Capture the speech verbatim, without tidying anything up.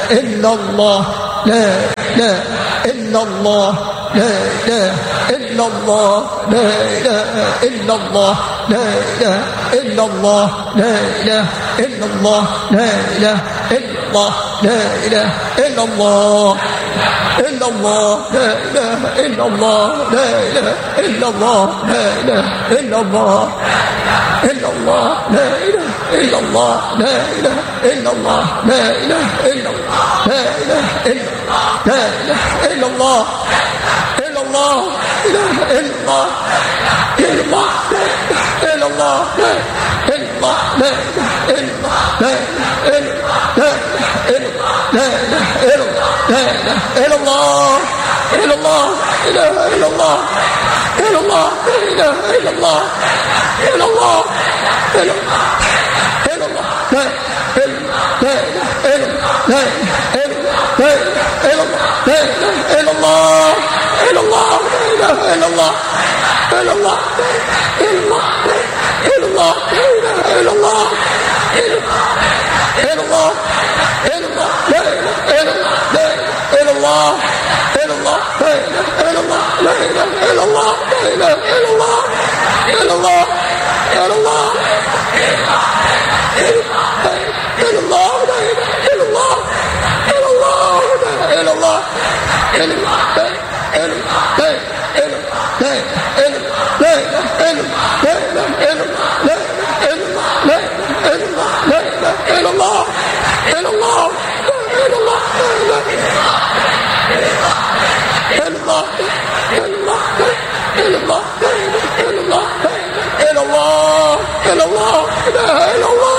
إلا الله لا إله إلا الله لا إله إلا الله لا إله إلا الله لا إله إلا الله لا إله إلا الله لا إله إلا الله لا إله إلا الله إلا الله لا إله إلا الله لا إله إلا الله لا إله إلا الله إلا الله لا إله إلا الله لا إله إلا الله لا إله إلا الله لا إله إلا الله لا إله إلا الله إلا الله إله إلا الله إلا الله إلا الله لا إلا الله لا إله إلا الله إلا الله إله إلا الله إلا الله إله إلا الله إلا الله إلا الله إلا الله لا لا إله لا إله إلا الله لا إله إلا الله إلا الله لا إله إلا الله إلا الله إلا الله إلا الله لا إله إلا الله إلا الله إلا الله لا إله إلا الله إلا الله لا إله إلا الله لا إله إلا الله لا إله إلا الله إلا الله إلا الله إلا الله لا إله إلا الله إلا الله لا إله إلا الله إلا الله لا إله إلا الله إلا الله إلا الله إلا الله إلا الله إلا الله إلا الله إلا الله إلا الله إلا الله إلا الله